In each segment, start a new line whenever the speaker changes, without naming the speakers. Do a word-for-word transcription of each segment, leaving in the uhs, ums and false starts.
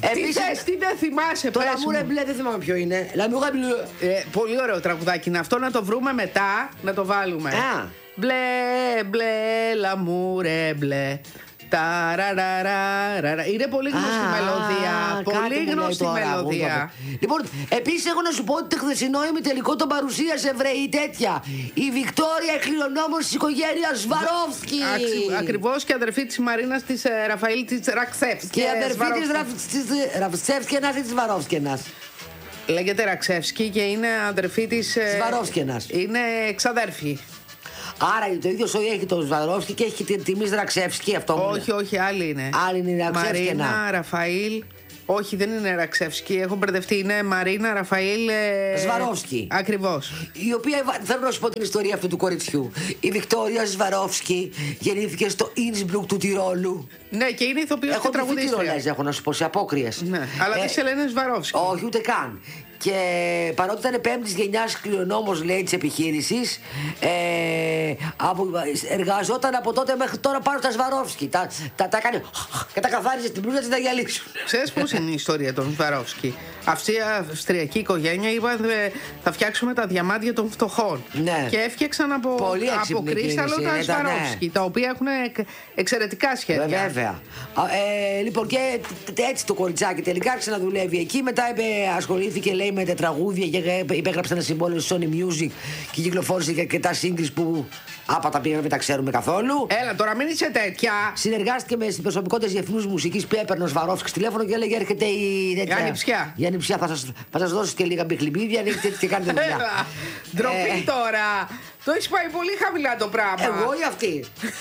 Τι θες, τι δεν θυμάσαι,
Το
πες
L'amour
μου.
est bleu δεν θυμάμαι ποιο είναι. L'amour est bleu.
Ε, πολύ ωραίο τραγουδάκι είναι αυτό, να το βρούμε μετά, να το βάλουμε.
Α.
Μπλε, μπλε, λαμούρε, μπλε. Ταραραραραρα. Είναι πολύ γνωστή
Α,
μελωδία.
κάτι
Πολύ
μου λέει
γνωστή
τώρα,
μελωδία.
αγόρι. Λοιπόν, επίσης έχω να σου πω ότι το χθεσινό ημιτελικό τον παρουσίασε βρεή τέτοια. Η Βικτόρια, η κληρονόμος της οικογένειας Σβαρόφσκι.
Ακριβώς, και αδερφή της Μαρίνας της ε, Ραφαήλ της Ραξεύσκη.
Και η αδερφή της Ραφτσεύσκενας ή της Βαρόφσκενας.
Λέγεται Ραξεύσκη και είναι αδερφή της. ε,
Σβαρόφσκενας.
Είναι εξαδέρφη.
Άρα το ίδιο σόι έχει το Σβαρόφσκι και έχει τη τιμή Ραξεύσκη αυτό. μου
Όχι,
λέει.
όχι, άλλη είναι.
Άλλη είναι η Ραξεύσκενα.
Μαρίνα, Ραφαήλ. Όχι, δεν είναι Ραξεύσκη. Έχω μπερδευτεί. Είναι Μαρίνα, Ραφαήλ. Ε...
Σβαρόφσκι.
Ακριβώς.
Η οποία, θέλω να σου πω την ιστορία αυτού του κοριτσιού. Η Βικτόρια Σβαρόφσκι γεννήθηκε στο Ίνσμπρουκ του Τυρόλου.
Ναι, και είναι ηθοποιός και
Έχω ντυθεί
τραγουδίστρια.
Τυρολέζα, έχω να σου πω, σε απόκριες.
Ναι, αλλά
Ε,
τη σε λένε Σβαρόφσκι.
Όχι, ούτε καν. Και παρότι ήταν πέμπτη γενιά κληρονόμος, λέει, τη επιχείρηση, ε, από, εργαζόταν από τότε μέχρι τώρα πάνω στα Σβαρόφσκι. Τα, τα, τα έκανε και τα καθάριζε στην πλούζα της να γυαλίσουν.
Ξέρεις πώς είναι η ιστορία των Σβαρόφσκι? Αυτή η αυστριακή οικογένεια είπαν ε, θα φτιάξουμε τα διαμάντια των φτωχών.
Ναι.
Και έφτιαξαν από,
Πολύ
από
έξυπνη
κρίσταλο
κίνηση,
τα
ήταν, ναι.
Σβαρόφσκι, τα οποία έχουν εκ- εξαιρετικά σχέδια.
Βέβαια. Α, Ε, λοιπόν, και έτσι το κοριτσάκι τελικά ξαναδουλεύει εκεί. Μετά είπε, ασχολήθηκε, λέει, με τραγούδια και υπέγραψε ένα συμβόλαιο στο Sony Music και κυκλοφόρησε και αρκετά singles που άπατα πήγαμε, δεν τα ξέρουμε καθόλου.
Έλα τώρα, μην είσαι τέτοια.
Συνεργάστηκε με προσωπικότητες διεθνούς μουσικής που έπαιρνε ο Σβαρόφσκι τηλέφωνο και έλεγε: έρχεται η.
Η ανιψιά.
Η ανιψιά, θα σας, θα σας δώσω και λίγα μπιχλιμπίδια, ανοίξτε τι κάνετε δουλειά.
Έλα. Ντροπή
Ε,
τώρα. Το έχει πάει πολύ χαμηλά το πράγμα.
Εγώ ή αυτή.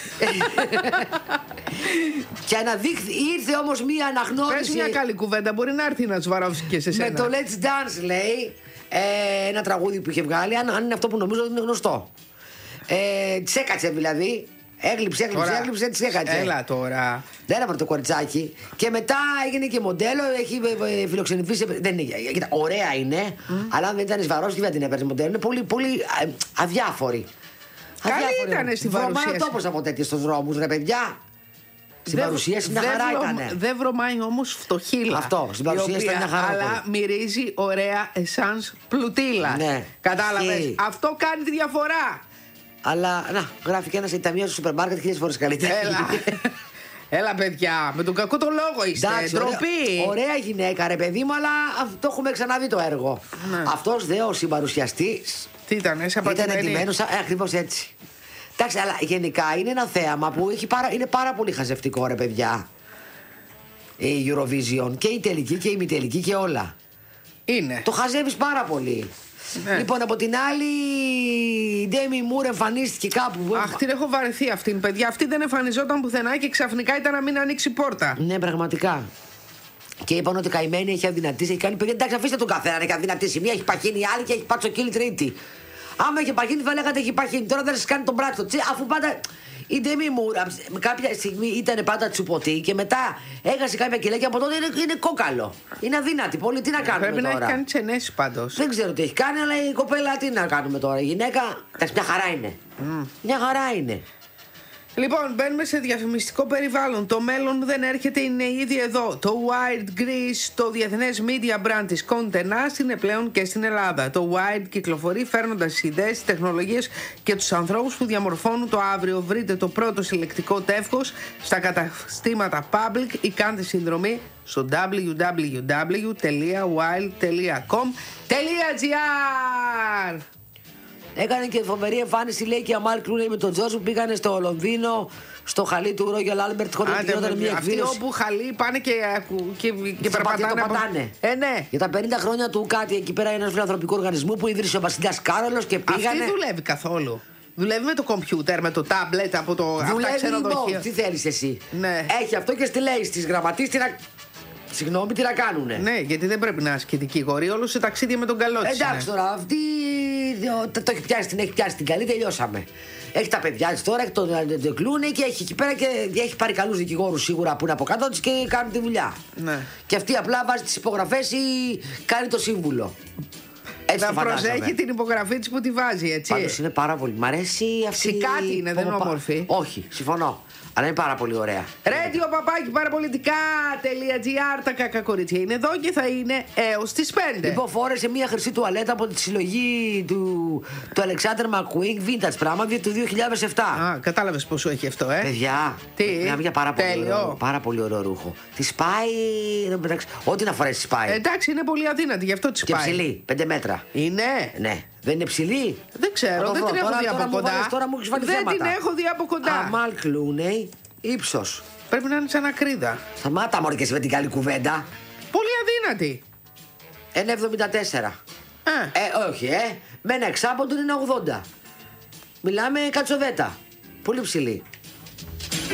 Και αναδείχθη, ήρθε όμως μία
Πες
αναγνώριση.
μια καλή κουβέντα, μπορεί να έρθει να Σβαρόφσκι και σε σένα.
Με το Let's Dance, λέει, ε, ένα τραγούδι που είχε βγάλει, αν, αν είναι αυτό που νομίζω ότι είναι γνωστό. Ε, της έκατσε δηλαδή. Έγλειψε, έγλειψε,
Τώρα,
έγλειψε, της έκατσε.
Έλα τώρα.
Δεν έβαλε το κοριτσάκι. Και μετά έγινε και μοντέλο, έχει ε, ε, φιλοξενηθεί σε. Δεν είναι. Κοίτα, ωραία είναι, mm. αλλά αν δεν ήταν Σβαρόφσκι δεν την έπαιρνε μοντέλο. Είναι πολύ, πολύ ε, αδιάφορη.
Καλή
Αδιάφορη.
ήτανε στην
Βρωμάει
παρουσίαση.
ο τόπος από τέτοιες στους δρόμους, ρε παιδιά. Στην
Δεν-
παρουσίαση μια
δεν
χαρά
βρωμα-
ήτανε.
Δεν βρωμάει όμως φτωχύλα.
Αυτό, στην
η
παρουσίαση
οποία,
ήταν μια χαρά.
Αλλά μυρίζει ωραία εσάνς πλουτίλα.
Ναι.
Κατάλαβες.
Ισχύει.
Αυτό κάνει τη διαφορά.
Αλλά να, γράφει και ένα σε ταμείο στο σούπερ μάρκετ χίλιες φορές καλύτερα.
Έλα. Έλα, παιδιά, με τον κακό το λόγο είστε.
Εντάξει, ωραία,
Ντροπή.
ωραία γυναίκα, ρε παιδί μου, αλλά αυτό έχουμε ξαναδεί το έργο.
Ναι.
Αυτός δε ο συμπαρουσιαστής
Τι ήταν, σε
ήταν
πατημένη.
εντυμένος, ε, ακριβώς έτσι. Εντάξει, αλλά γενικά είναι ένα θέαμα που έχει πάρα, είναι πάρα πολύ χαζευτικό, ρε παιδιά. Η Eurovision και η τελική και η μη τελική και όλα.
Είναι.
Το χαζεύεις πάρα πολύ.
Ναι.
Λοιπόν, από την άλλη, η Ντέμι Μουρ εμφανίστηκε κάπου.
Αχ, την έχω βαρεθεί αυτήν, παιδιά. Αυτή δεν εμφανιζόταν πουθενά και ξαφνικά ήταν να μην ανοίξει πόρτα.
Ναι, πραγματικά. Και είπαν ότι καημένη έχει αδυνατήσει. Έχει κάνει παιδιά. Εντάξει, αφήστε τον καθένα να έχει αδυνατήσει. Μία έχει παχύνει, η άλλη και έχει πατσοκύλι τρίτη. Άμα είχε παχύνει, θα λέγατε έχει παχύνει. Τώρα δεν σα κάνει τον μπράτσο. Τσι, αφού πάντα. Η Ντέμι Μουρ κάποια στιγμή ήταν πάντα τσουποτή και μετά έχασε κάποια κιλά και από τότε είναι, είναι κόκαλο. Είναι αδύνατη πολύ. Τι να κάνουμε
Πρέπει
τώρα.
να έχει κάνει τσενέσεις πάντως.
Δεν ξέρω τι έχει κάνει, αλλά η κοπέλα τι να κάνουμε τώρα. Η γυναίκα. Εντάξει, μια χαρά είναι. Mm. Μια χαρά είναι.
Λοιπόν, μπαίνουμε σε διαφημιστικό περιβάλλον. Το μέλλον δεν έρχεται, είναι ήδη εδώ. Το Wired Greece, το διεθνές media brand της Conte Nast, είναι πλέον και στην Ελλάδα. Το Wired κυκλοφορεί φέρνοντας τις ιδέες, τις τεχνολογίες και τους ανθρώπους που διαμορφώνουν το αύριο. Βρείτε το πρώτο συλλεκτικό τεύχος στα καταστήματα Public ή κάντε συνδρομή στο double-u double-u double-u τελεία wild τελεία com τελεία gr.
Έκανε και φοβερή εμφάνιση, λέει, και η Αμάρ Κλούνεϊ με τον Τζόρτζ που πήγανε στο Λονδίνο, στο χαλί του Ρόγιαλ Άλμπερτ, χωρίς να γινόταν μια
Αυτοί
εκδήλωση.
όπου χαλί πάνε και, και, και
Στο πατί
περπατάνε.
το
από-
πατάνε.
Ε, ναι.
Για τα πενήντα χρόνια του κάτι εκεί πέρα ενός φιλανθρωπικού οργανισμού που ίδρυσε ο Βασιλιάς Κάρολος και πήγανε.
Αυτή δουλεύει καθόλου. Δουλεύει με το κομπιούτερ, με το τάμπλετ από το
Δουλεύει
ξενοδοχείο.
λοιπόν, τι θέλεις εσύ.
Ναι.
Έχει αυτό και στη λέει στις γραμματείς τι να. Συγγνώμη, τι να κάνουνε.
Ναι, γιατί δεν πρέπει να ασκεί δικηγορή, όλο σε ταξίδια με τον καλό της.
Εντάξει τώρα, αυτή το, το έχει πιάσει, την έχει πιάσει την καλή, τελειώσαμε. Έχει τα παιδιά της τώρα, έχει τον Κλούνεϊ και έχει εκεί πέρα και έχει πάρει καλούς δικηγόρους σίγουρα που είναι από κάτω της και κάνουν τη δουλειά.
Ναι.
Και αυτή απλά βάζει τις υπογραφές ή κάνει το σύμβουλο. Έτσι
να
το φαντάζομαι.
προσέχει την υπογραφή της που τη βάζει, έτσι.
Πάντως είναι πάρα πολύ. Μ' αρέσει αυτή.
Σηκάτη είναι, δεν είναι όμορφη.
Όχι, συμφωνώ. Αλλά είναι πάρα πολύ ωραία.
Radio παπάκι παραπολιτικά.gr. Τα κακά κορίτσια είναι εδώ και θα είναι έως τις πέντε.
Λοιπόν, φόρεσε μια χρυσή τουαλέτα από τη συλλογή του, του Alexander McQueen, vintage πράγμα, του δύο χιλιάδες επτά.
Α, κατάλαβες πόσο έχει αυτό, ε.
Παιδιά,
τι,
μιλάμε για πάρα πολύ,
τέλειο.
ωραίο, πάρα πολύ ωραίο ρούχο. Τη σπάει. Ό,τι να φορέσει, τη σπάει.
Ε, εντάξει, είναι πολύ αδύνατη, γι' αυτό τη
Και
σπάει.
ψηλή, πέντε μέτρα.
Είναι.
Ναι. Δεν είναι ψηλή.
Δεν ξέρω, δεν
βρω.
την έχω
Τώρα-
δει
τώρα
από
μου
κοντά.
βάλεις- τώρα μου έχεις βάλει
δεν
θέματα.
την έχω δει από κοντά.
Αμάλ Κλούνεϊ, ύψος.
Πρέπει να είναι σαν ακρίδα.
Σταμάτα μωρέ και εσύ με την καλή κουβέντα.
Πολύ αδύνατη.
ένα εβδομήντα τέσσερα.
Α,
Ε, όχι, ε. Με ένα εξάποντο είναι ογδόντα. Μιλάμε κατσοβέτα. Πολύ ψηλή.